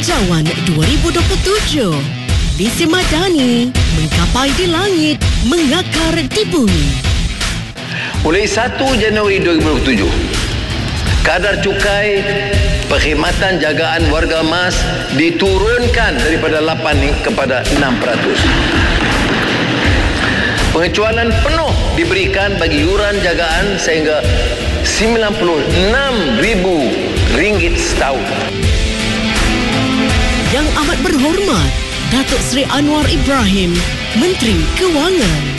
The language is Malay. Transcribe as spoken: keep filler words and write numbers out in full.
Belanjawan dua ribu dua puluh tujuh. Visi Madani mengkapai di langit, mengakar di bumi. Mulai satu Januari dua ribu dua puluh tujuh, kadar cukai perkhidmatan jagaan warga emas diturunkan daripada lapan kepada enam peratus. Pengecualian penuh diberikan bagi yuran jagaan sehingga sembilan puluh enam ribu ringgit setahun. Yang amat berhormat Datuk Seri Anwar Ibrahim, Menteri Kewangan.